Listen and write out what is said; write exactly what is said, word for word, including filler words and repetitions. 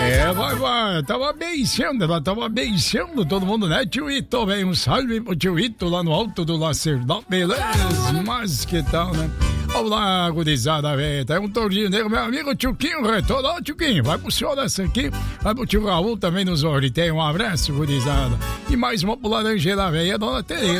É, vai, vai, tava beijando, ela tava beijando todo mundo, né, tio Ito, vem um salve pro tio Ito lá no alto do Lacerda, beleza, mas que tal, né? Vamos lá, gurizada, velho, tem um torninho dele, meu amigo Tchuquinho, retorno, ó, Tchuquinho, vai pro senhor dessa aqui, vai pro tio Raul também nos Ori, tem um abraço, gurizada, e mais uma pro Laranjeira Velha, dona Tereza.